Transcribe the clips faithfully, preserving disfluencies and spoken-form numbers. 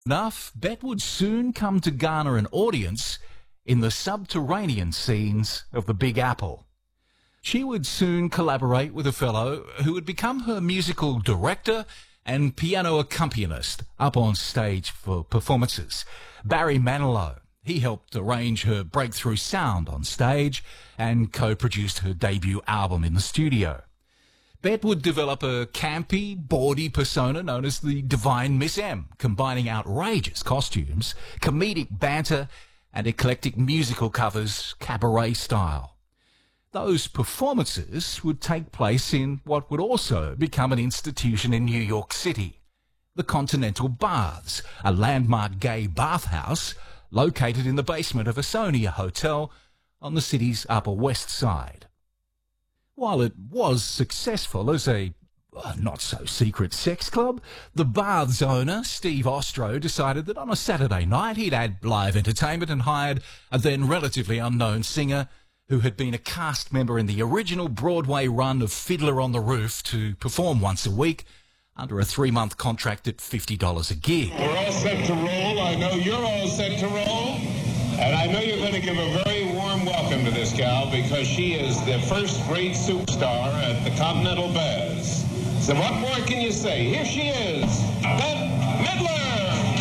Enough, Bet would soon come to garner an audience in the subterranean scenes of the Big Apple. She would soon collaborate with a fellow who would become her musical director and piano accompanist up on stage for performances, Barry Manilow. He helped arrange her breakthrough sound on stage and co-produced her debut album in the studio. Bet would develop a campy, bawdy persona known as the Divine Miss M, combining outrageous costumes, comedic banter, and eclectic musical covers cabaret style. Those performances would take place in what would also become an institution in New York City, the Continental Baths, a landmark gay bathhouse located in the basement of a Sonia Hotel on the city's Upper West Side. While it was successful as a uh, not-so-secret sex club, the Bath's owner, Steve Ostro, decided that on a Saturday night he'd add live entertainment and hired a then relatively unknown singer who had been a cast member in the original Broadway run of Fiddler on the Roof to perform once a week under a three-month contract at fifty dollars a gig. We're all set to roll. I know you're all set to roll. And I know you're going to give a very warm welcome to this gal because she is the first great superstar at the Continental Baths. So what more can you say? Here she is, Bette Midler!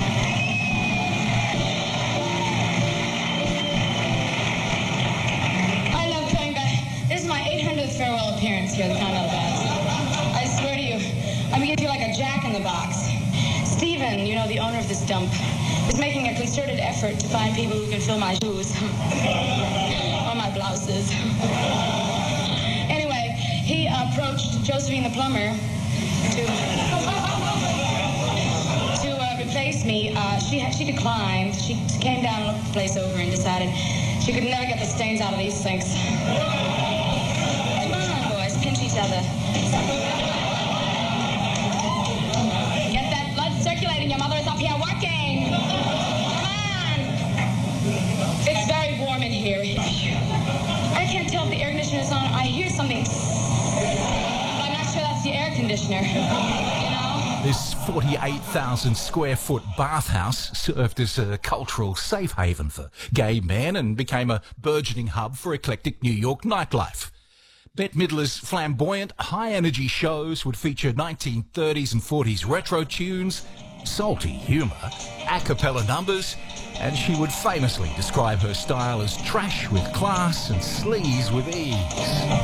I love coming back. This is my eight hundredth farewell appearance here at the Continental Baths. I swear to you, I'm beginning to feel like a jack in the box. Stephen, you know, the owner of this dump, is making a concerted effort to find people who can fill my shoes or my blouses. Anyway, he approached Josephine the plumber to to uh, replace me. Uh, she she declined. She came down and looked the place over and decided she could never get the stains out of these sinks. Come on, boys, pinch each other. Circulating, your mother is up here working. Come on. It's very warm in here. I can't tell if the air conditioner is on. I hear something. But I'm not sure that's the air conditioner. You know? This forty-eight thousand square foot bathhouse served as a cultural safe haven for gay men and became a burgeoning hub for eclectic New York nightlife. Bette Midler's flamboyant, high-energy shows would feature nineteen thirties and forties retro tunes, salty humour, a cappella numbers, and she would famously describe her style as trash with class and sleaze with ease.